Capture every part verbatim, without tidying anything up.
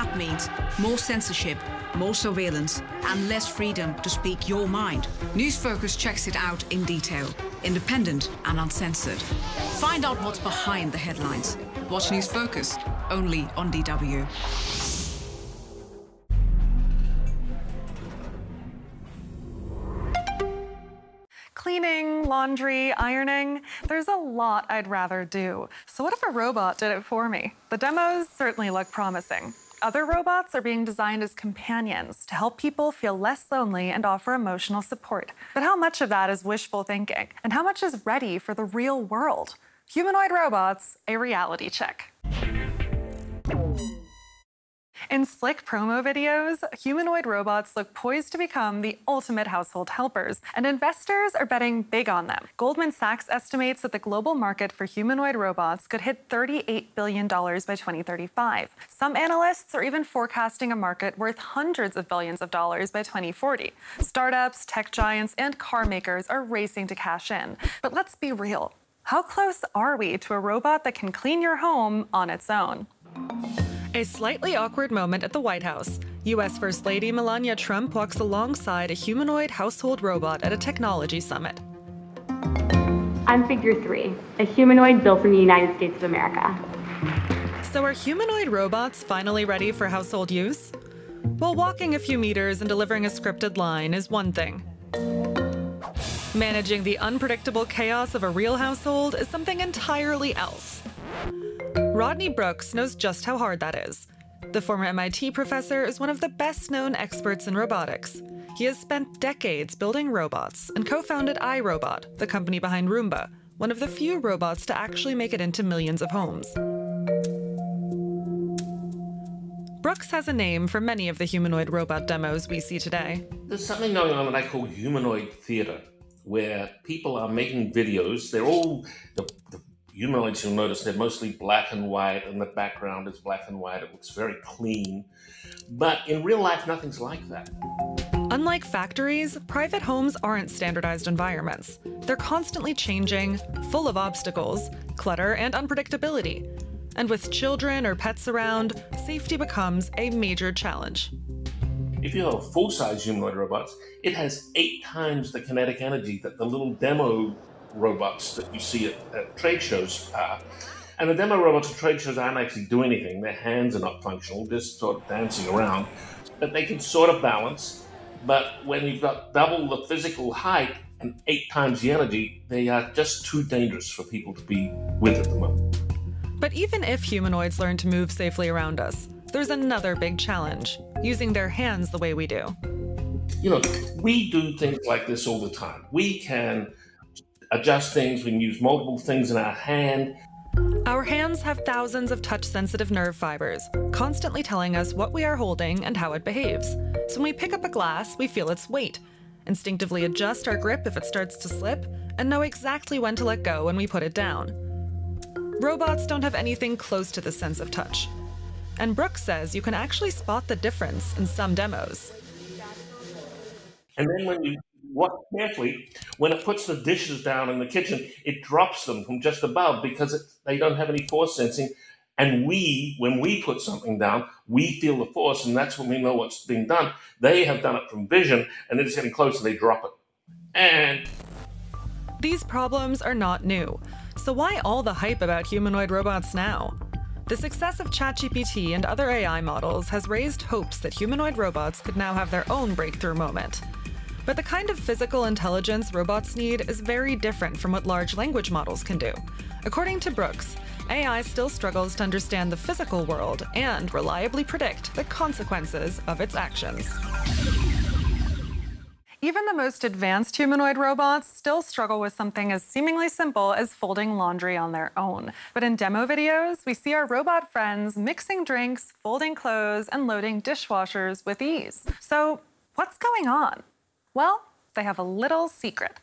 that means more censorship, more surveillance, and less freedom to speak your mind. News Focus checks it out in detail, independent and uncensored. Find out what's behind the headlines. Watch News Focus, only on D W. Cleaning, laundry, ironing, there's a lot I'd rather do. So what if a robot did it for me? The demos certainly look promising. Other robots are being designed as companions to help people feel less lonely and offer emotional support. But how much of that is wishful thinking? And how much is ready for the real world? Humanoid robots, a reality check. In slick promo videos, humanoid robots look poised to become the ultimate household helpers, and investors are betting big on them. Goldman Sachs estimates that the global market for humanoid robots could hit thirty-eight billion dollars by twenty thirty-five. Some analysts are even forecasting a market worth hundreds of billions of dollars by twenty forty. Startups, tech giants, and car makers are racing to cash in. But let's be real. How close are we to a robot that can clean your home on its own? A slightly awkward moment at the White House. U S First Lady Melania Trump walks alongside a humanoid household robot at a technology summit. I'm Figure Three, a humanoid built in the United States of America. So are humanoid robots finally ready for household use? Well, walking a few meters and delivering a scripted line is one thing. Managing the unpredictable chaos of a real household is something entirely else. Rodney Brooks knows just how hard that is. The former M I T professor is one of the best-known experts in robotics. He has spent decades building robots and co-founded iRobot, the company behind Roomba, one of the few robots to actually make it into millions of homes. Brooks has a name for many of the humanoid robot demos we see today. There's something going on that I call humanoid theater, where people are making videos. They're all, the, the humanoids, you'll notice, they're mostly black and white, and the background is black and white. It looks very clean. But in real life, nothing's like that. Unlike factories, private homes aren't standardized environments. They're constantly changing, full of obstacles, clutter, and unpredictability. And with children or pets around, safety becomes a major challenge. If you have a full-size humanoid robot, it has eight times the kinetic energy that the little demo robots that you see at, at trade shows are. And the demo robots at trade shows aren't actually doing anything. Their hands are not functional, just sort of dancing around. But they can sort of balance. But when you've got double the physical height and eight times the energy, they are just too dangerous for people to be with at the moment. But even if humanoids learn to move safely around us, there's another big challenge: using their hands the way we do. You know, we do things like this all the time. We can adjust things, we can use multiple things in our hand. Our hands have thousands of touch-sensitive nerve fibers, constantly telling us what we are holding and how it behaves. So when we pick up a glass, we feel its weight, instinctively adjust our grip if it starts to slip, and know exactly when to let go when we put it down. Robots don't have anything close to this sense of touch. And Brooks says you can actually spot the difference in some demos. And then when you watch carefully, when it puts the dishes down in the kitchen, it drops them from just above because it, they don't have any force sensing. And we, when we put something down, we feel the force, and that's when we know what's being done. They have done it from vision, and then it's getting closer, they drop it. And these problems are not new. So why all the hype about humanoid robots now? The success of ChatGPT and other A I models has raised hopes that humanoid robots could now have their own breakthrough moment. But the kind of physical intelligence robots need is very different from what large language models can do. According to Brooks, A I still struggles to understand the physical world and reliably predict the consequences of its actions. Even the most advanced humanoid robots still struggle with something as seemingly simple as folding laundry on their own. But in demo videos, we see our robot friends mixing drinks, folding clothes, and loading dishwashers with ease. So what's going on? Well, they have a little secret.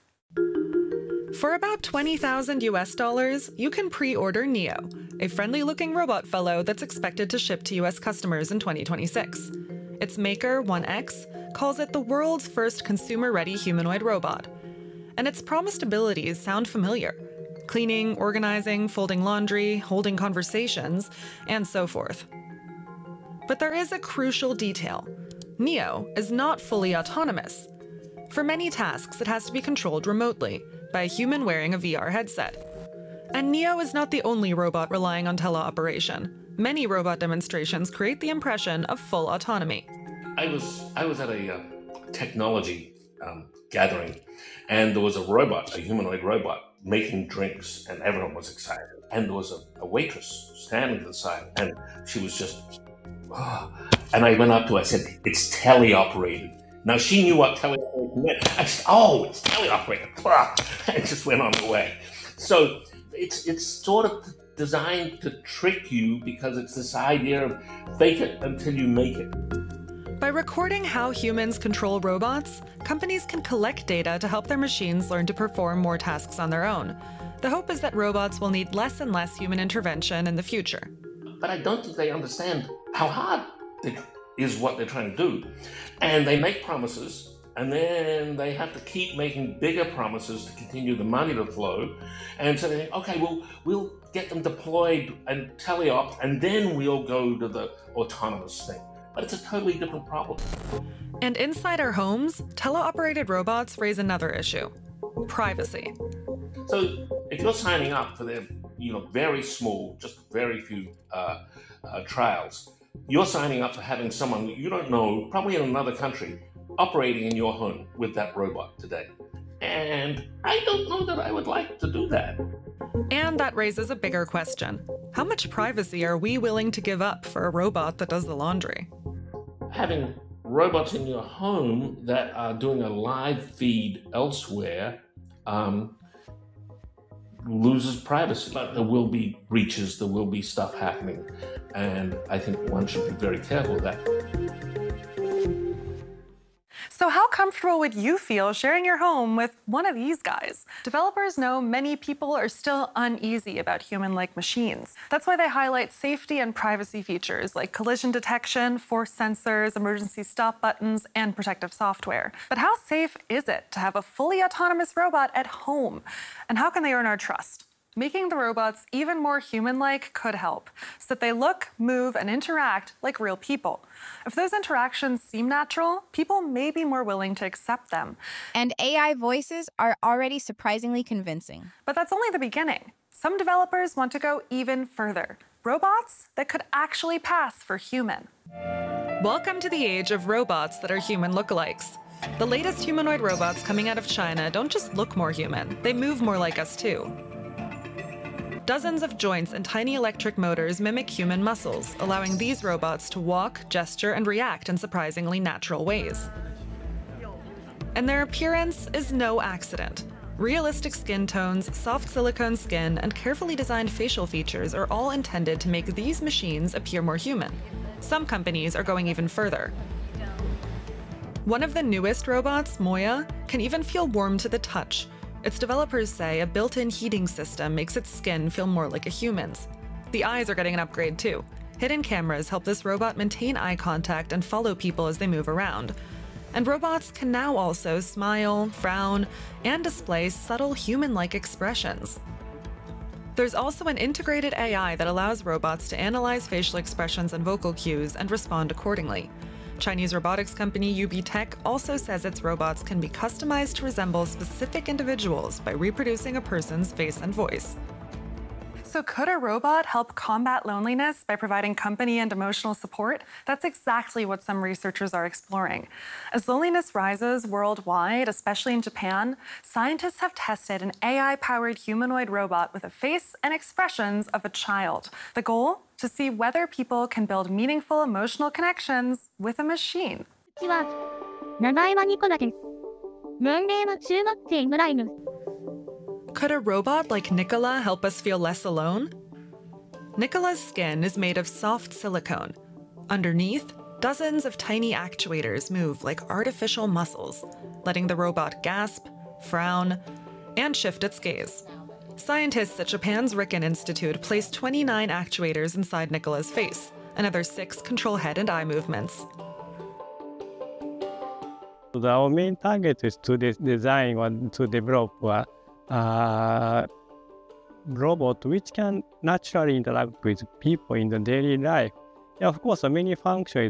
For about twenty thousand U S dollars, you can pre-order Neo, a friendly-looking robot fellow that's expected to ship to U S customers in twenty twenty-six. Its maker, one X, calls it the world's first consumer-ready humanoid robot. And its promised abilities sound familiar: cleaning, organizing, folding laundry, holding conversations, and so forth. But there is a crucial detail. Neo is not fully autonomous. For many tasks, it has to be controlled remotely by a human wearing a V R headset. And Neo is not the only robot relying on teleoperation. Many robot demonstrations create the impression of full autonomy. I was I was at a uh, technology um, gathering, and there was a robot, a humanoid robot, making drinks, and everyone was excited. And there was a, a waitress standing to the side, and she was just, oh. And I went up to her, I said, "It's teleoperated." Now she knew what teleoperated meant. I said, "Oh, it's teleoperated," and just went on the way. So it's it's sort of designed to trick you because it's this idea of fake it until you make it. By recording how humans control robots, companies can collect data to help their machines learn to perform more tasks on their own. The hope is that robots will need less and less human intervention in the future. But I don't think they understand how hard it is what they're trying to do. And they make promises, and then they have to keep making bigger promises to continue the money to flow. And so they think, okay, well, we'll get them deployed and teleop, and then we'll go to the autonomous thing. But it's a totally different problem. And inside our homes, teleoperated robots raise another issue: privacy. So if you're signing up for their, you know, very small, just very few uh, uh, trials, you're signing up for having someone that you don't know, probably in another country, operating in your home with that robot today. And I don't know that I would like to do that. And that raises a bigger question. How much privacy are we willing to give up for a robot that does the laundry? Having robots in your home that are doing a live feed elsewhere um, loses privacy. But there will be breaches, there will be stuff happening, and I think one should be very careful of that. So how comfortable would you feel sharing your home with one of these guys? Developers know many people are still uneasy about human-like machines. That's why they highlight safety and privacy features like collision detection, force sensors, emergency stop buttons, and protective software. But how safe is it to have a fully autonomous robot at home? And how can they earn our trust? Making the robots even more human-like could help, so that they look, move, and interact like real people. If those interactions seem natural, people may be more willing to accept them. And A I voices are already surprisingly convincing. But that's only the beginning. Some developers want to go even further. Robots that could actually pass for human. Welcome to the age of robots that are human lookalikes. The latest humanoid robots coming out of China don't just look more human, they move more like us too. Dozens of joints and tiny electric motors mimic human muscles, allowing these robots to walk, gesture, and react in surprisingly natural ways. And their appearance is no accident. Realistic skin tones, soft silicone skin, and carefully designed facial features are all intended to make these machines appear more human. Some companies are going even further. One of the newest robots, Moya, can even feel warm to the touch. Its developers say a built-in heating system makes its skin feel more like a human's. The eyes are getting an upgrade too. Hidden cameras help this robot maintain eye contact and follow people as they move around. And robots can now also smile, frown, and display subtle human-like expressions. There's also an integrated A I that allows robots to analyze facial expressions and vocal cues and respond accordingly. Chinese robotics company U B Tech also says its robots can be customized to resemble specific individuals by reproducing a person's face and voice. So could a robot help combat loneliness by providing company and emotional support? That's exactly what some researchers are exploring. As loneliness rises worldwide, especially in Japan, scientists have tested an A I-powered humanoid robot with a face and expressions of a child. The goal? To see whether people can build meaningful emotional connections with a machine. 名前はニコラです。年齢は中学生ぐらいの。 Could a robot like Nicola help us feel less alone? Nicola's skin is made of soft silicone. Underneath, dozens of tiny actuators move like artificial muscles, letting the robot gasp, frown, and shift its gaze. Scientists at Japan's Riken Institute placed twenty-nine actuators inside Nicola's face. Another six control head and eye movements. So our main target is to de design or to develop a uh, robot which can naturally interact with people in the daily life. Yeah, of course, many function